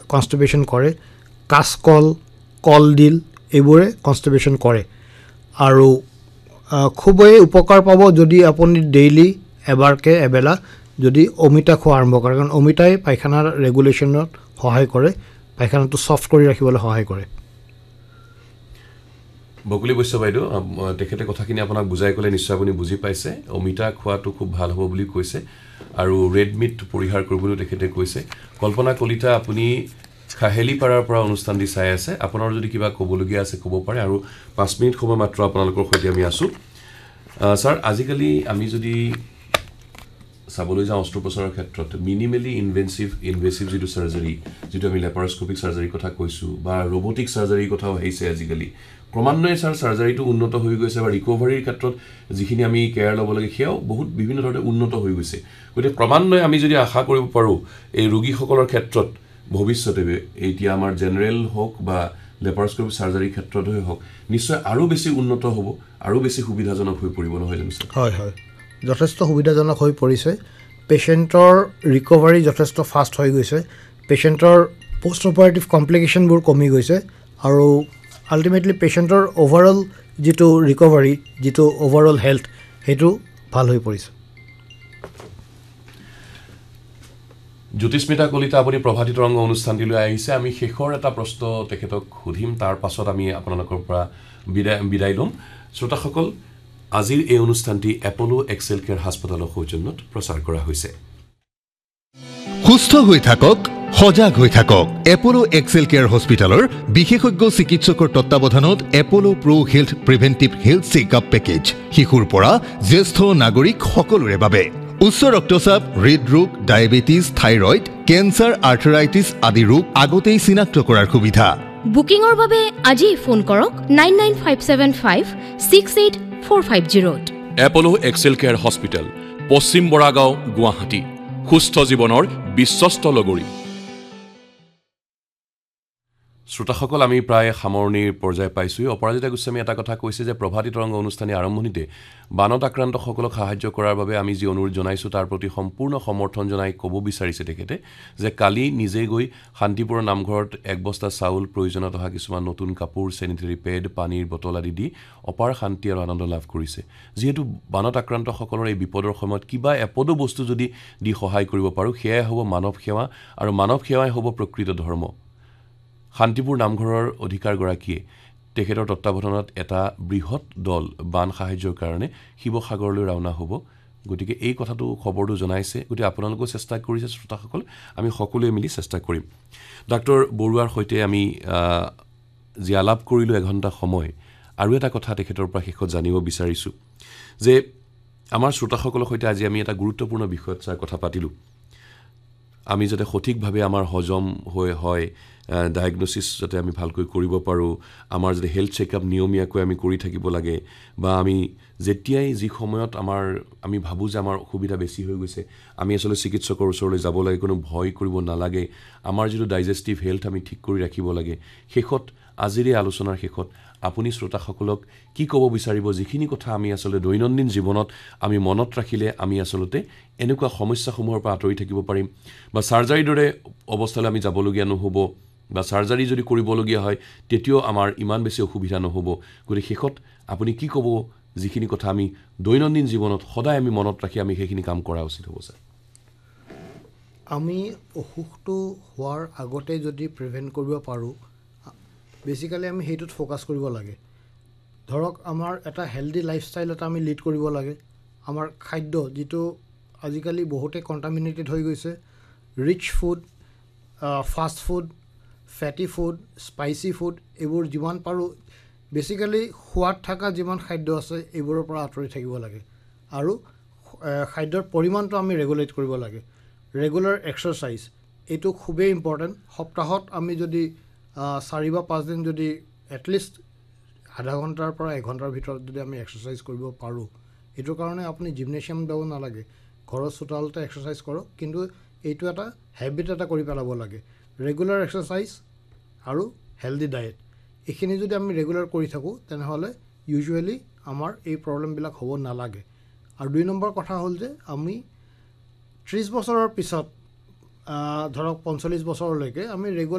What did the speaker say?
কনষ্টিপেশ্যন কৰে, কাচকল, কলডিল এইবোৰে কনষ্টিপেশ্যন কৰে। আৰু খুবেই উপকাৰ পাব যদি আপুনি ডেইলি এবাৰকৈ এবেলা যদি অমিতা খোৱা আৰম্ভ কৰে, কাৰণ অমিতাই পায়খানাৰ ৰেগুলেশ্যনত সহায় কৰে, পায়খানাটো ছফ্ট কৰি ৰাখিবলৈ সহায় কৰে। বকুলি বৈশ্য বাইদেউ, তেখেতে কথাখিনি আপোনাক বুজাই ক'লে নিশ্চয় আপুনি বুজি পাইছে। অমিতা খোৱাটো খুব ভাল হ'ব বুলি কৈছে আৰু ৰেড মিট পৰিহাৰ কৰিবলৈও তেখেতে কৈছে। কল্পনা কলিতা, আপুনি খাহেলিপাৰাৰ পৰা অনুষ্ঠান দি চাই আছে, আপোনাৰ যদি কিবা ক'বলগীয়া আছে ক'ব পাৰে, আৰু 5 মিনিট সময় মাত্ৰ আপোনালোকৰ সৈতে আমি আছোঁ। ছাৰ, আজিকালি আমি যদি চাবলৈ যাওঁ অস্ত্ৰোপচাৰৰ ক্ষেত্ৰত মিনিমেলি ইনভেচিভ যিটো চাৰ্জাৰী, যিটো আমি লেপাৰস্কোপিক চাৰ্জাৰীৰ কথা কৈছোঁ বা ৰবটিক চাৰ্জাৰীৰ কথাও আহিছে আজিকালি, ক্ৰমান্বয়ে চাৰ্জাৰীটো উন্নত হৈ গৈছে বা ৰিকভাৰীৰ ক্ষেত্ৰত যিখিনি আমি কেয়াৰ ল'ব লাগে সেয়াও বহুত বিভিন্ন ধৰণে উন্নত হৈ গৈছে। গতিকে ক্ৰমান্বয়ে আমি যদি আশা কৰিব পাৰোঁ এই ৰোগীসকলৰ ক্ষেত্ৰত ভৱিষ্যতে এতিয়া আমাৰ জেনেৰেল হওক বা লেপাৰস্কোপিক চাৰ্জাৰীৰ ক্ষেত্ৰতে হওক নিশ্চয় আৰু বেছি উন্নত হ'ব, আৰু বেছি সুবিধাজনক হৈ পৰিব, নহয় জানো ছাৰ? হয় হয়, যথেষ্ট সুবিধাজনক হৈ পৰিছে। পেচেণ্টৰ ৰিকভাৰী যথেষ্ট ফাষ্ট হৈ গৈছে, পেচেণ্টৰ পষ্ট অপাৰেটিভ কমপ্লিকেশ্যনবোৰ কমি গৈছে, আৰু আল্টিমেটলি পেচেণ্টৰ অভাৰঅল যিটো ৰিকভাৰী, যিটো অভাৰঅল হেল্থ, সেইটো ভাল হৈ পৰিছে। জ্যোতিস্মিতা কলিতা, আপুনি প্ৰভাতী তৰংগ অনুষ্ঠানটিলৈ আহিছে। আমি শেষৰ এটা প্ৰশ্ন তেখেতক সুধিম, তাৰ পাছত আমি আপোনালোকৰ পৰা বিদায় ল'ম। শ্ৰোতাসকল, আজিৰ এই অনুষ্ঠানটি এপল' এক্সেল কেয়াৰ হাস্পতালৰ সৌজন্যত প্ৰচাৰ কৰা হৈছে। সুস্থ হৈ থাকক, সজাগ হৈ থাকক। এপল' এক্সেল কেয়াৰ হস্পিটেলৰ বিশেষজ্ঞ চিকিৎসকৰ তত্বাৱধানত এপল' প্ৰ' health preventive health checkup package শিশুৰ পৰা জ্যেষ্ঠ নাগৰিক সকলোৰে বাবে। উচ্চ ৰক্তচাপ, হৃদৰোগ, ডায়েবেটিছ, থাইৰয়ড, কেঞ্চাৰ, আৰ্থৰাইটিছ আদি ৰোগ আগতেই চিনাক্ত কৰাৰ সুবিধা। বুকিঙৰ বাবে আজি ফোন কৰক 9957568450। এপল' এক্সেল কেয়াৰ হস্পিটেল, পশ্চিম বৰাগাঁও, গুৱাহাটী। সুস্থ জীৱনৰ বিশ্বস্ত লগৰী। শ্ৰোতাসকল, আমি প্ৰায় সামৰণিৰ পৰ্যায় পাইছোঁ। অপৰাজিতা গোস্বামী এটা কথা কৈছে যে প্ৰভাতী তৰংগ অনুষ্ঠানী আৰম্ভণিতে বানত আক্ৰান্তসকলক সাহায্য কৰাৰ বাবে আমি যি অনুৰোধ জনাইছোঁ তাৰ প্ৰতি সম্পূৰ্ণ সমৰ্থন জনাই ক'ব বিচাৰিছে তেখেতে যে কালি নিজে গৈ শান্তিপুৰৰ নামঘৰত 1 বস্তা চাউল, প্ৰয়োজনত অহা কিছুমান নতুন কাপোৰ, চেনিটেৰী পেড, পানীৰ বটল আদি দি অপাৰ শান্তি আৰু আনন্দ লাভ কৰিছে। যিহেতু বানত আক্ৰান্তসকলৰ এই বিপদৰ সময়ত কিবা এপদো বস্তু যদি দি সহায় কৰিব পাৰোঁ, সেয়াই হ'ব মানৱ সেৱা, আৰু মানৱ সেৱাই হ'ব প্ৰকৃত ধৰ্ম। শান্তিপুৰ নামঘৰৰ অধিকাৰগৰাকীয়ে তেখেতৰ তত্বাৱধানত এটা বৃহৎ দল বান সাহায্যৰ কাৰণে শিৱসাগৰলৈ ৰাওনা হ'ব। গতিকে এই কথাটো খবৰটো জনাইছে। গতিকে আপোনালোকেও চেষ্টা কৰিছে শ্ৰোতাসকল, আমি সকলোৱে মিলি চেষ্টা কৰিম। ডাক্তৰ বৰুৱাৰ সৈতে আমি যি আলাপ কৰিলোঁ 1 ঘণ্টা সময়, আৰু এটা কথা তেখেতৰ পৰা শেষত জানিব বিচাৰিছোঁ যে আমাৰ শ্ৰোতাসকলৰ সৈতে আজি আমি এটা গুৰুত্বপূৰ্ণ বিষয়ত কথা পাতিলোঁ। আমি যাতে সঠিকভাৱে আমাৰ হজম হয়, ডায়েগনচিছ যাতে আমি ভালকৈ কৰিব পাৰোঁ, আমাৰ যদি হেল্থ চেকআপ নিয়মীয়াকৈ আমি কৰি থাকিব লাগে, বা আমি যেতিয়াই যি সময়ত আমি ভাবোঁ যে আমাৰ অসুবিধা বেছি হৈ গৈছে, আমি আচলতে চিকিৎসকৰ ওচৰলৈ যাব লাগে, কোনো ভয় কৰিব নালাগে, আমাৰ যিটো ডাইজেষ্টিভ হেল্থ আমি ঠিক কৰি ৰাখিব লাগে। শেষত, আজিৰ এই আলোচনাৰ শেষত আপুনি শ্ৰোতাসকলক কি ক'ব বিচাৰিব, যিখিনি কথা আমি আচলতে দৈনন্দিন জীৱনত আমি মনত ৰাখিলে আমি আচলতে এনেকুৱা সমস্যাসমূহৰ পৰা আঁতৰি থাকিব পাৰিম, বা চাৰ্জাৰীৰ দৰে অৱস্থালৈ আমি যাবলগীয়া নহ'ব, বা চাৰ্জাৰী যদি কৰিবলগীয়া হয় তেতিয়াও আমাৰ ইমান বেছি অসুবিধা নহ'ব। গতিকে শেষত আপুনি কি ক'ব, যিখিনি কথা আমি দৈনন্দিন জীৱনত সদায় আমি মনত ৰাখি আমি সেইখিনি কাম কৰা উচিত হ'ব? ছাৰ, আমি অসুখটো হোৱাৰ আগতে যদি প্ৰিভেণ্ট কৰিব পাৰোঁ, বেচিকেলি আমি সেইটোত ফ'কাছ কৰিব লাগে। ধৰক আমাৰ এটা হেল্ডি লাইফষ্টাইল এটা আমি লিড কৰিব লাগে। আমাৰ খাদ্য যিটো আজিকালি বহুতে কণ্টামিনেটেড হৈ গৈছে, ৰিচ ফুড, ফাষ্ট ফুড, ফেটি ফুড, স্পাইচি ফুড, এইবোৰ যিমান পাৰোঁ বেচিকেলি সোৱাদ থকা যিমান খাদ্য আছে এইবোৰৰ পৰা আঁতৰি থাকিব লাগে, আৰু খাদ্যৰ পৰিমাণটো আমি ৰেগুলেট কৰিব লাগে। ৰেগুলাৰ এক্সাৰচাইজ এইটো খুবেই ইম্পৰ্টেণ্ট। সপ্তাহত আমি যদি 4 বা 5 দিন যদি এটলিষ্ট আধা ঘণ্টাৰ পৰা 1 ঘণ্টাৰ ভিতৰত যদি আমি এক্সাৰচাইজ কৰিব পাৰোঁ, এইটোৰ কাৰণে আপুনি জিমনেছিয়াম যাব নালাগে, ঘৰৰ চোতালতে এক্সাৰচাইজ কৰক, কিন্তু এইটো এটা হেবিট এটা কৰি পেলাব লাগে। ৰেগুলাৰ এক্সাৰচাইজ আৰু হেল্ডি ডায়েট, এইখিনি যদি আমি ৰেগুলাৰ কৰি থাকোঁ তেনেহ'লে ইউজুৱেলি আমাৰ এই প্ৰব্লেমবিলাক হ'ব নালাগে। আৰু 2 নম্বৰ কথা হ'ল যে আমি 30 বছৰৰ পিছত ধৰক 45 বছৰলৈকে আমি ৰেগুলাৰ